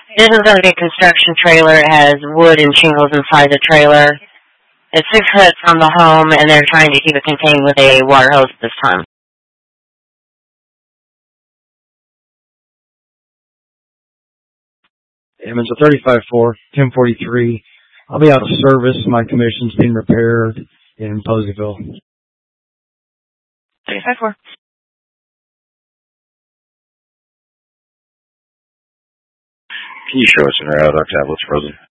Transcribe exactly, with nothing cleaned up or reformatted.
This is going to be a construction trailer. It has wood and shingles inside the trailer. It's six foot from the home, and they're trying to keep it contained with a water hose this time. Emmons, a thirty-five four, ten forty-three. I'll be out of service. My commission's being repaired in Poseyville. thirty-five four. Can you show us in our out our tablets, frozen?